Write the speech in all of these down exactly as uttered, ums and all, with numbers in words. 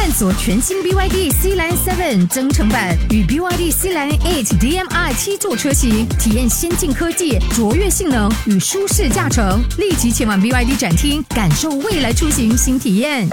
探索全新 B Y D C-Line 七增程版与 B Y D C-Line 八 D M I 七座车型，体验先进科技、卓越性能与舒适驾乘。立即前往 B Y D 展厅，感受未来出行新体验。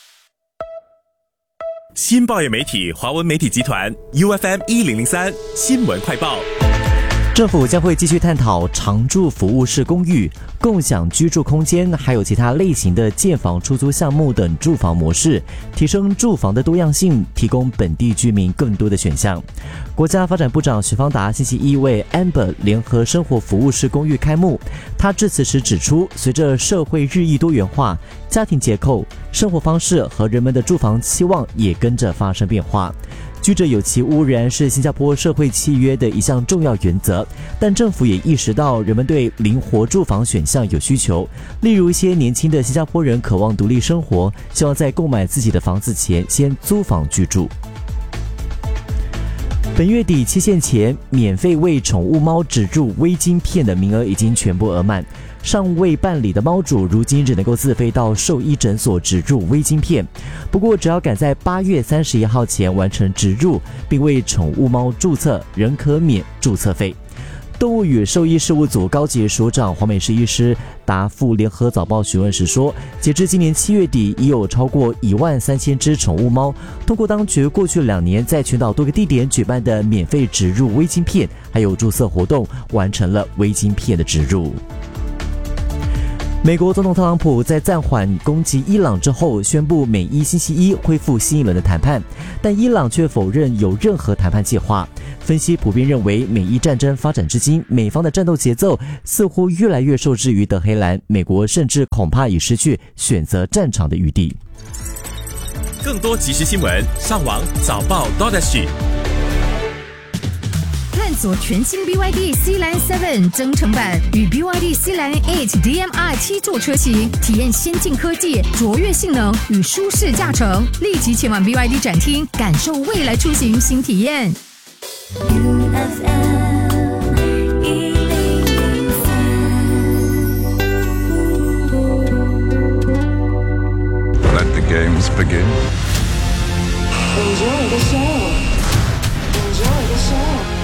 新报业媒体华文媒体集团 U F M 一零零三新闻快报。 政府将会继续探讨常住服务式公寓、共享居住空间，还有其他类型的建房出租项目等住房模式，提升住房的多样性，提供本地居民更多的选项。国家发展部长许方达星期一为 Amber 联合生活服务式公寓开幕。他致辞时指出，随着社会日益多元化，家庭结构、生活方式和人们的住房期望也跟着发生变化。居者有其屋仍然是新加坡社会契约的一项重要原则，但政府也意识到人们对灵活住房选项有需求。例如，一些年轻的新加坡人渴望独立生活，希望在购买自己的房子前先租房居住。本月底期限前，免费为宠物猫植入微晶片的名额已经全部额满。尚未办理的猫主如今只能够自费到兽医诊所植入微晶片。不过，只要赶在八月三十一号前完成植入，并为宠物猫注册，仍可免注册费。动物与兽医事务组高级署长黄美诗医师答复联合早报询问时说，截至今年七月底，已有超过一万三千只宠物猫通过当局过去两年在全岛多个地点举办的免费植入微晶片还有注册活动，完成了微晶片的植入。美国总统特朗普在暂缓攻击伊朗之后，宣布美伊星期一恢复新一轮的谈判，但伊朗却否认有任何谈判计划。分析普遍认为，美伊战争发展至今，美方的战斗节奏似乎越来越受制于德黑兰，美国甚至恐怕已失去选择战场的余地。 更多即时新闻，上网早报 .sg。 探索全新 B Y D C-Line 七增程版与 B Y D C-Line 八 D M I 七座车型，体验先进科技、卓越性能与舒适驾乘。立即前往 B Y D 展厅，感受未来出行新体验。 U F M 一零零三 Let the games begin. Enjoy the show. Enjoy the show.